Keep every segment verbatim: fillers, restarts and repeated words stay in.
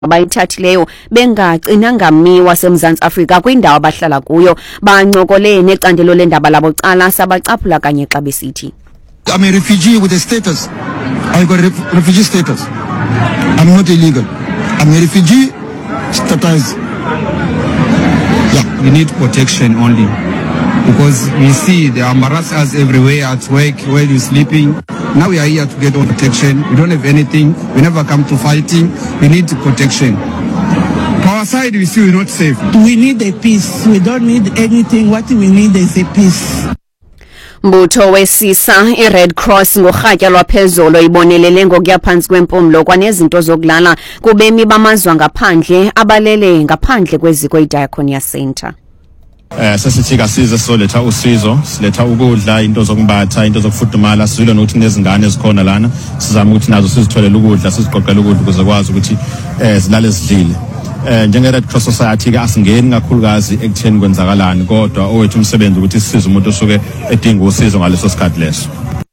abayithathileyo bengacinanga mi waseMzantsi Afrika kwindawo abahlala kuyo bancokole necandelo lendaba labo cala sabacaphula kanye xa besithi I'm a refugee with a status. I got ref refugee status. I'm not illegal. I'm a refugee status. Yeah, we need protection only because we see there are harassers everywhere at work where you're sleeping. Now we are here to get protection. We don't have anything. We never come to fighting. We need protection. For our side, we feel not safe. We need a peace. We don't need anything. What we need is a peace. Mbutho wesisa iRed Cross ngorhatya lwaphezolo ibonelele ngokuyaphansi kwempumlo kwanezinto zokulala kubemi bamazwe ngaphandle abalele ngaphandle kweziko iDiaconia Center. Eh sesithika size soletha usizo siletha ukudla into zokumbatha into zokufudumala sizwile nokuthi nezingane ezikhona lana sizama ukuthi nazo sizitholele ukudla siziqoqele ukudla ukuze kwazi ukuthi eh zilale zidlile. Eh njenge Red Cross Society ke asingeni kakhulukazi ekutheni kwenzakalani kodwa owethu umsebenzi ukuthi sisize umuntu osuke edinga usizo ngaleso sikhathi leso.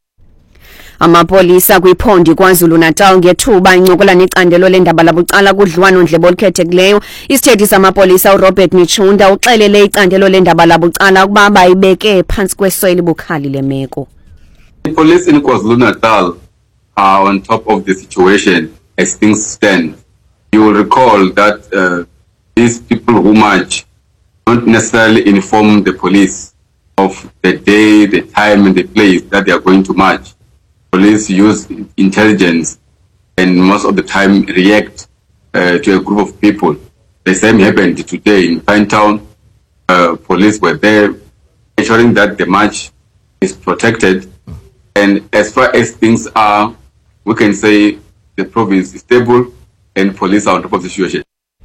Amapolisa kwiphondi kwaZulu Natal ngethuba incokola necandelo lendaba labucala kudliwano ndlebe olukhethekileyo isithethi samapolisa uRobert Michunda uxelele icandelo lendaba labucala ukuba bayibeke phansi kwesweli bukhali lemeko. The police in KwaZulu Natal are on top of the situation as things stand. You will recall that uh, these people who march don't necessarily inform the police of the day, the time and the place that they are going to march. Police use intelligence and most of the time react uh, to a group of people. The same happened today in Pinetown. Uh, police were there ensuring that the march is protected. And as far as things are, we can say the province is stable and police are on top of the situation.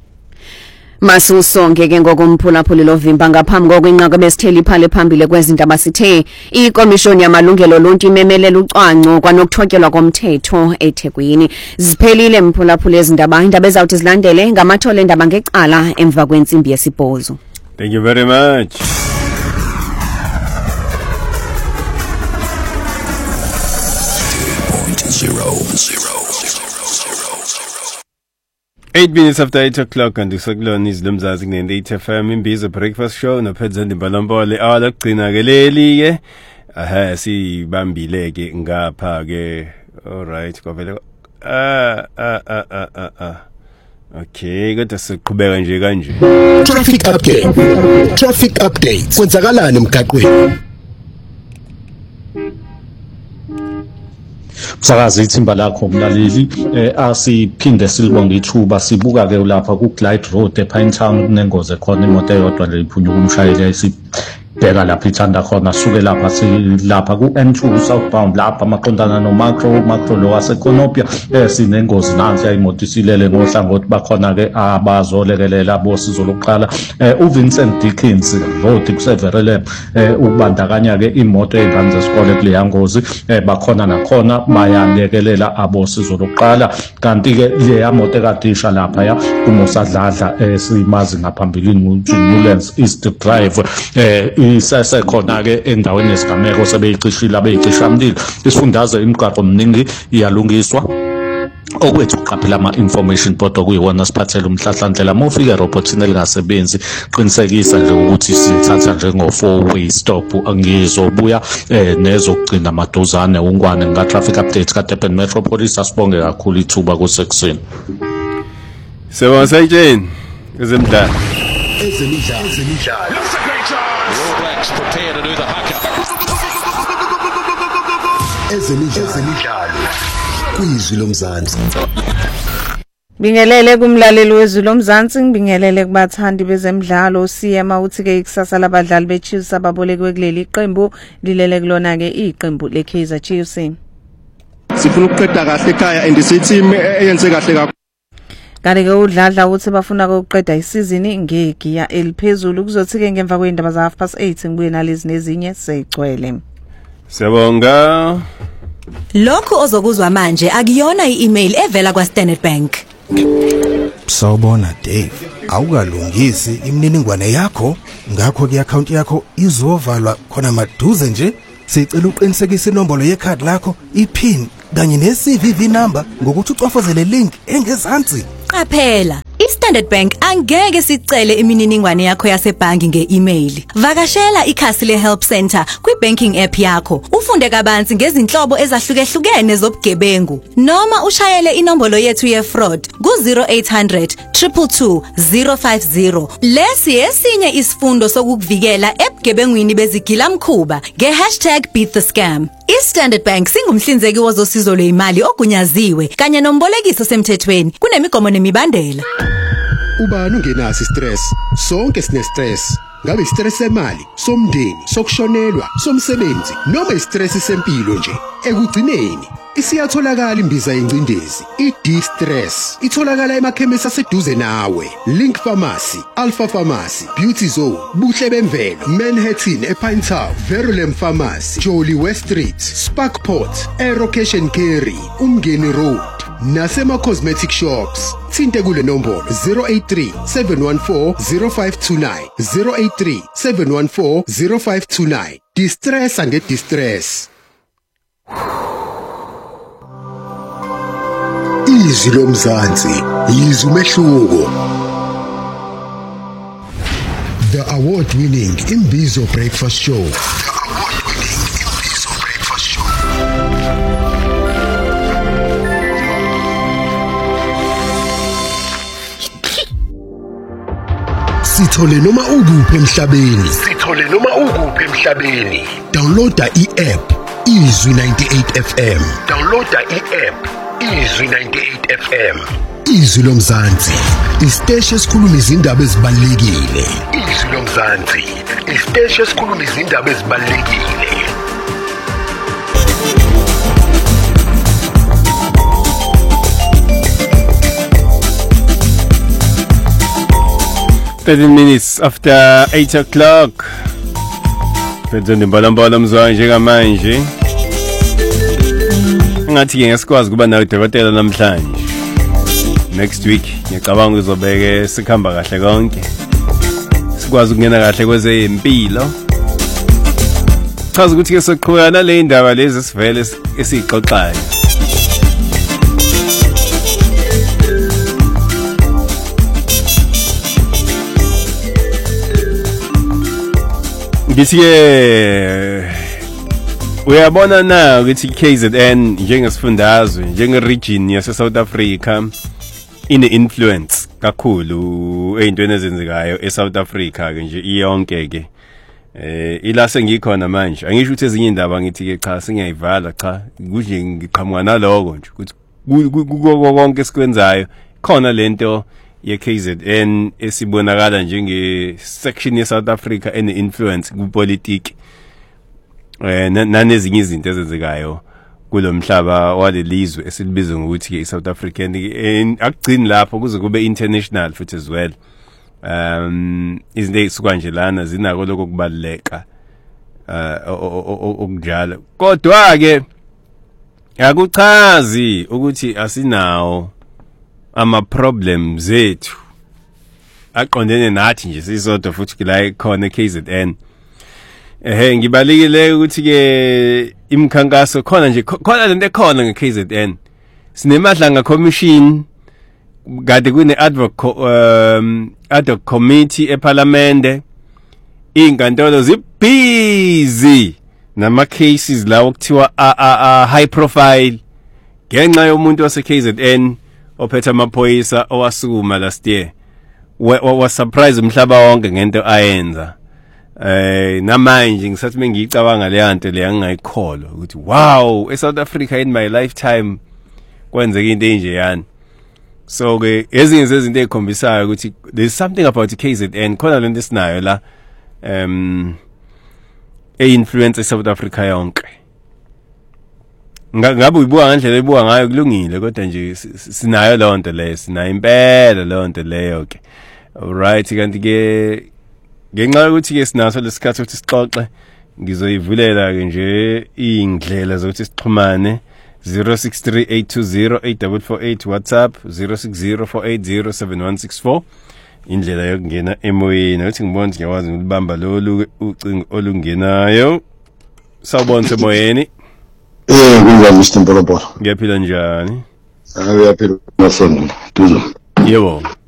Masuso ngeke ngokumphulaphuli lovimba ngaphambi kokwinqaka besitheli phale phambili kwezindaba sithe ikomishoni yamalungelo oluntu imemelela ucwanco kwanokuthotyelwa komthetho eThekwini ziphelile mphulaphuli ezindaba indaba ezawuthi zilandele ngamathole endaba ngecala emva kwentsimbi yesibhozo. Thank you very much. Eight minutes after eight o'clock and usekulona izilomzazi kunende eight F M imbizo breakfast show nophezeni Mbalombole awala kugcina ke leli ke aha sibambile ke ngapha ke alright kwavele ah ah ah ah ah okay kodwa siqhubeka nje kanje. Traffic update. Traffic update kwenzakalani emgaqweni? Sakazi ithimba lakho mlaleli eh asiphinde silibonge ithuba sibuka ke lapha ku Glide Road ePinetown kunengozi khona imoto eyodwa lephunyuka umshayeli ayisi bheka lapha ithanda khona suke lapha silapha ku N two southbound lapha maqondana no macro macro lo waseKonopia eh sinengozi nansi ayimoto isilele ngohlangothi bakhona ke abazolekelela bosizo lokuqala eh uVincent Dickens road kuseverele eh ubandakanya ke imoto ezingane zesikole kule yangozi eh bakhona nakhona bayalekelela abosizo lokuqala kanti ke le moto ekadisha lapha ya kuMosadladla eh simazi ngaphambilini uJulens East Drive eh isase khona ke endaweni yesigameko sebeyicishila beyicishamlilo isifundazwe imigaqo omningi iyalungiswa okwethu uqaphela ama information board okuyiwona siphathele umhlahlandlela mofika robothini elingasebenzi qinisekisa nje ukuthi sithatha njengo four way stop angizobuya eh nezokugcina maduzane ungwane nga traffic update ka Durban Metropolis asibonge kakhulu ithuba kusekuseni. Sewa sayitsheni ezemidlalo ezemidlalo ezemidlalo All Blacks prepare to do the haka. Ezemidlalo kwizwi lomzansi. Bingelele kumlaleli wezwi lomzansi ngibingelele kubathandi bezemidlalo siyema uthi ke ikusasa labadlali beChiefs ababolekiwe kuleli iqembu lilele kulona ke iqembu leKaizer Chiefs. Sifuna ukuqeda kahle ekhaya and isiteam eyenze kahle kakhulu. Kanti ke udladla uthi bafuna ukuqeda isizini ngegiya eliphezulu kuzothi ke ngemva kweindaba za half past eight ngibuye nalezi nezinye seyigcwele. Siyabonga. Lokho ozokuzwa manje akuyona i-email evela kwa Standard Bank. Sawubona Dave, awukalungisi imininingwane yakho ngakho ke account yakho izovalwa khona maduze nje. Sicela uqinisekise inombolo yekhadi lakho, iPin kanye ne-C V V number ngokuthi ucofozele link engezansi. Qaphela, iStandard Bank angeke sicele imininingwane yakho yasebhangi nge-email. Vakashela ikhasi le-Help Center kwi-banking app yakho. Ufunde kabanzi ngezinhlobo ezahlukehlukene zobugebengu. Noma ushayele inombolo yethu ye-fraud ku zero eight hundred, two two two, zero five zero. Lesi esinye isifundo sokukuvikela ebugebengwini bezigilamkhuba nge-hashtag beat the scam. iStandard Bank singumhlinzeki wozosizo lwezimali ogunyaziwe kanye nombolekiso semthethweni. Kunemigomo nemibandela. Ubani ungenasi stress? Sonke sine stress. Ngabe stress semali, somndeni, sokushonelwa, somsebenzi, noma istress sempilo nje. Ekugcineni isiyatholakala imbiza yencindezi, i-D-Stress. Itholakala emakhemisi aseduze nawe. Link Pharmacy, Alpha Pharmacy, Beauty Zone, Buhle Bemvelo, Manhattan ePine Town, Verulam Pharmacy, Jolly West Street, Sparkport, Aerocation Carry, Umgeni Road, nasema cosmetic shops. Thinte kule nombolo zero eight three, seven one four, zero five two nine, zero eight three, seven one four, zero five two nine. Distress and distress. Izwi lomzansi, izwi umehluko. The award-winning Imbizo Breakfast Show. The award-winning Imbizo Breakfast Show. Sithole noma ukuphi emhlabeni. Sithole noma ukuphi emhlabeni. Downloada i-app Izwi ninety-eight F M. Downloada i-app Izwi ninety-eight F M. Izwi lomzansi, isiteshi esikhuluma izindaba ezibalekile. Izwi lomzansi, isiteshi esikhuluma izindaba ezibalekile. thirteen minutes after eight o'clock. Phezweni mbalambala mzwa njengamanje. Ngathi ke ngesikwazi kuba nawe dokotela namhlanje. Next week ngiyacabanga uzobeke sikhamba kahle konke. Sikwazi ukungena kahle kweze impilo. Chaza ukuthi ke soqhubeka nale indaba lezi sivele esixoxayo. Ngithi ke uyabona na ukuthi K Z N njengesifundazwe njenge-region yase South Africa ine influence kakhulu ezintweni ezenzekayo eSouth Africa ke nje iyonke ke eh ila sengikhona manje angisho ukuthi ezinye indaba ngithi ke cha singiyayivala cha kuje ngiqhamuka naloko nje ukuthi konke esikwenzayo khona lento ye-K Z N esibonakala njenge section ye-South Africa ene influence kupolitiki eh nanezinye izinto ezenzekayo kulomhlaba walelizwe esilibiza ngokuthi ke iSouth African akugcini lapho kuze kube international futhi as well. Um izinto ezisuka nje lana zinako lokho kubaleka uh okujala kodwa ke akuchazi ukuthi asinawo ama problems ethu aqondene nathi nje sisodwa futhi la khona K Z N. Eh ngibalekile ukuthi ke imkhankaso khona nje khona lento ekhona nge-K Z N. Sinemadlanga commission kade kune advocate um ad hoc committee eParliament. Inkantolo zibusy nama cases lawo kuthiwa a high profile ngenxa yomuntu wase K Z N ophethe amaphoyisa owasukuma last year. Wa surprise umhlaba wonke ngento ayenza. Eh namanje ngisathi mengicabanga le yanto le yangayikholwa ukuthi wow eSouth Africa in my lifetime kwenzeka into enje yani. So ke ezinye zezinto ezikhombisayo ukuthi there's something about K Z N khona lento esinayo la um e influence eSouth Africa yonke. Ngabe uyibuka ngandlela ebuka ngayo kulungile kodwa nje sinayo lonto le sinayo impela lonto leyo ke. Alright kanti ke ngenxa ukuthi ke sinaso lesikhathi ukuthi sixoxe ngizoyivulela ke nje indlela zokuthi sixhumane zero six three eight two zero eight four four eight WhatsApp zero six zero four eight zero seven one six four indlela yokungena emoyeni uthi ngibona ukuthi ngiyakwazi ukubamba lo ucingo olungenayo sawubona semoyeni. Eh kunjani Mister Mbolobolo? Ngiyaphila njani? Ah uyaphila mafana Duzo. yebo